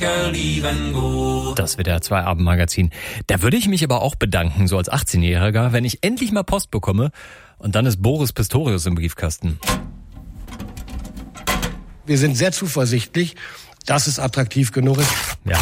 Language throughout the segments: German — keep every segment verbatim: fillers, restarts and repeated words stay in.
Das W D R zwei Abendmagazin. Da würde ich mich aber auch bedanken, so als achtzehnjähriger, wenn ich endlich mal Post bekomme und dann ist Boris Pistorius im Briefkasten. Wir sind sehr zuversichtlich, dass es attraktiv genug ist. Ja.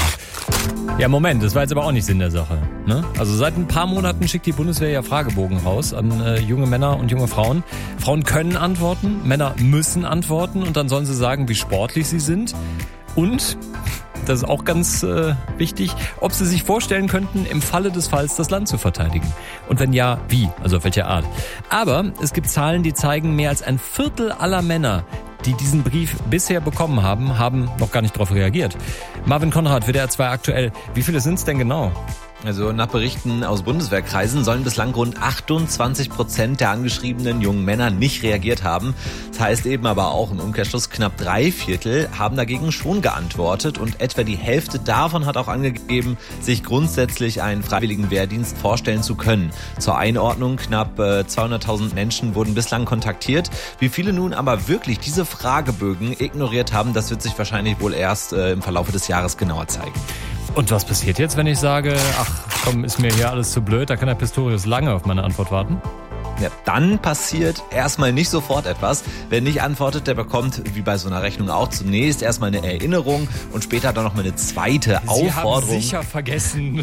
Ja, Moment, das war jetzt aber auch nicht Sinn der Sache. Ne? Also seit ein paar Monaten schickt die Bundeswehr ja Fragebogen raus an äh, junge Männer und junge Frauen. Frauen können antworten, Männer müssen antworten und dann sollen sie sagen, wie sportlich sie sind. Und, das ist auch ganz äh, wichtig, ob sie sich vorstellen könnten, im Falle des Falls das Land zu verteidigen. Und wenn ja, wie? Also auf welche Art? Aber es gibt Zahlen, die zeigen, mehr als ein Viertel aller Männer, die diesen Brief bisher bekommen haben, haben noch gar nicht darauf reagiert. Marvin Konrad, W D R zwei aktuell. Wie viele sind es denn genau? Also nach Berichten aus Bundeswehrkreisen sollen bislang rund achtundzwanzig Prozent der angeschriebenen jungen Männer nicht reagiert haben. Das heißt eben aber auch im Umkehrschluss, knapp drei Viertel haben dagegen schon geantwortet und etwa die Hälfte davon hat auch angegeben, sich grundsätzlich einen freiwilligen Wehrdienst vorstellen zu können. Zur Einordnung, knapp zweihunderttausend Menschen wurden bislang kontaktiert. Wie viele nun aber wirklich diese Fragebögen ignoriert haben, das wird sich wahrscheinlich wohl erst im Verlauf des Jahres genauer zeigen. Und was passiert jetzt, wenn ich sage, ach komm, ist mir hier alles zu blöd, da kann der Pistorius lange auf meine Antwort warten? Ja, dann passiert erstmal nicht sofort etwas. Wer nicht antwortet, der bekommt, wie bei so einer Rechnung auch, zunächst erstmal eine Erinnerung und später dann noch mal eine zweite Sie Aufforderung. Haben sicher vergessen.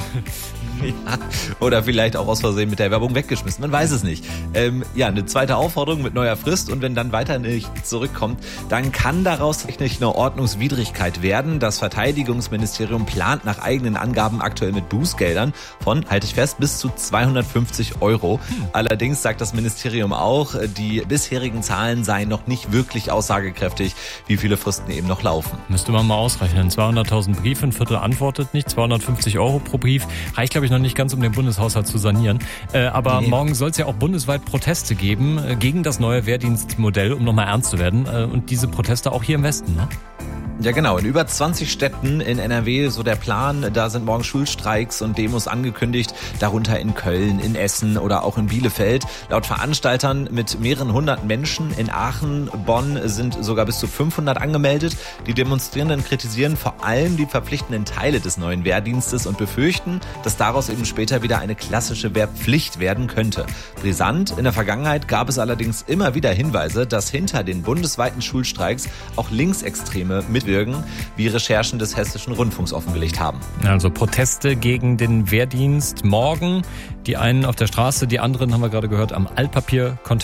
Ja, oder vielleicht auch aus Versehen mit der Werbung weggeschmissen, man weiß es nicht. Ähm, ja, eine zweite Aufforderung mit neuer Frist und wenn dann weiter nicht zurückkommt, dann kann daraus technisch eine Ordnungswidrigkeit werden. Das Verteidigungsministerium plant nach eigenen Angaben aktuell mit Bußgeldern von, halte ich fest, bis zu zweihundertfünfzig Euro. Hm. Allerdings sagt das Ministerium auch, die bisherigen Zahlen seien noch nicht wirklich aussagekräftig, wie viele Fristen eben noch laufen. Müsste man mal ausrechnen. zweihunderttausend Briefe, ein Viertel antwortet nicht, zweihundertfünfzig Euro pro Brief. Reicht, glaube ich, noch nicht ganz, um den Bundeshaushalt zu sanieren. Äh, aber nee. Morgen soll es ja auch bundesweit Proteste geben äh, gegen das neue Wehrdienstmodell, um nochmal ernst zu werden. Äh, und diese Proteste auch hier im Westen, ne? Ja genau, in über zwanzig Städten in N R W, so der Plan, da sind morgen Schulstreiks und Demos angekündigt, darunter in Köln, in Essen oder auch in Bielefeld. Laut Veranstaltern mit mehreren hundert Menschen, in Aachen, Bonn sind sogar bis zu fünfhundert angemeldet. Die Demonstrierenden kritisieren vor allem die verpflichtenden Teile des neuen Wehrdienstes und befürchten, dass daraus eben später wieder eine klassische Wehrpflicht werden könnte. Brisant, in der Vergangenheit gab es allerdings immer wieder Hinweise, dass hinter den bundesweiten Schulstreiks auch Linksextreme mit wirken, wie Recherchen des Hessischen Rundfunks offengelegt haben. Also Proteste gegen den Wehrdienst morgen. Die einen auf der Straße, die anderen, haben wir gerade gehört, am Altpapier-Container.